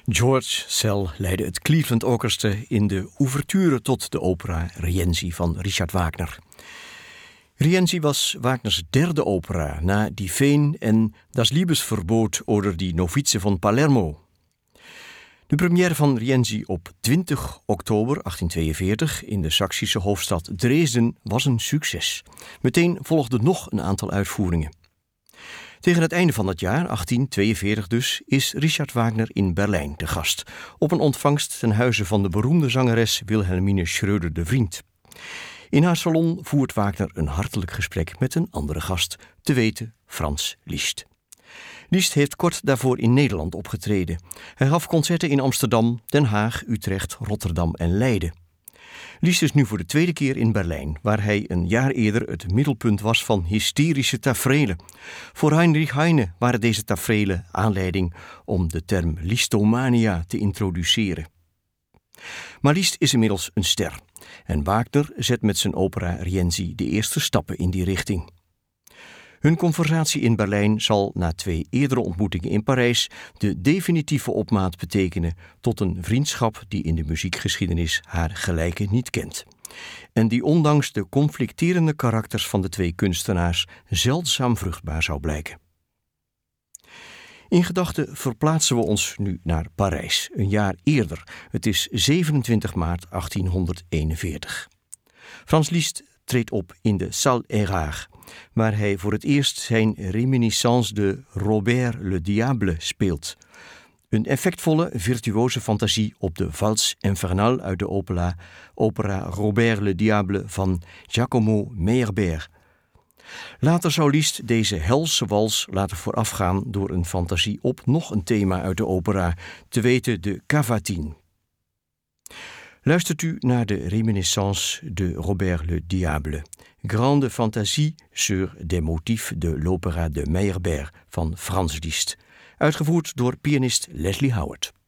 George Szell leidde het Cleveland Orchestra in de ouverture tot de opera Rienzi van Richard Wagner. Rienzi was Wagners derde opera na Die Feen en Das Liebesverbot oder die Novize van Palermo. De première van Rienzi op 20 oktober 1842 in de Saksische hoofdstad Dresden was een succes. Meteen volgden nog een aantal uitvoeringen. Tegen het einde van het jaar, 1842 dus, is Richard Wagner in Berlijn te gast, op een ontvangst ten huize van de beroemde zangeres Wilhelmine Schröder de Vriend. In haar salon voert Wagner een hartelijk gesprek met een andere gast, te weten Franz Liszt. Liszt heeft kort daarvoor in Nederland opgetreden. Hij gaf concerten in Amsterdam, Den Haag, Utrecht, Rotterdam en Leiden. Liszt is nu voor de tweede keer in Berlijn, waar hij een jaar eerder het middelpunt was van hysterische taferelen. Voor Heinrich Heine waren deze taferelen aanleiding om de term Lisztomania te introduceren. Maar Liszt is inmiddels een ster en Wagner zet met zijn opera Rienzi de eerste stappen in die richting. Hun conversatie in Berlijn zal na 2 eerdere ontmoetingen in Parijs de definitieve opmaat betekenen tot een vriendschap die in de muziekgeschiedenis haar gelijke niet kent. En die ondanks de conflicterende karakters van de 2 kunstenaars zeldzaam vruchtbaar zou blijken. In gedachten verplaatsen we ons nu naar Parijs, een jaar eerder. Het is 27 maart 1841. Franz Liszt treedt op in de Salle Erard, waar hij voor het eerst zijn Réminiscence de Robert le Diable speelt. Een effectvolle, virtuoze fantasie op de Valse Infernale uit de opera Robert le Diable van Giacomo Meyerbeer. Later zou Liszt deze helse wals laten voorafgaan door een fantasie op nog een thema uit de opera, te weten de Cavatine. Luistert u naar de Réminiscence de Robert le Diable, Grande Fantasie sur des motifs de l'opéra de Meyerbeer van Franz Liszt, uitgevoerd door pianist Leslie Howard.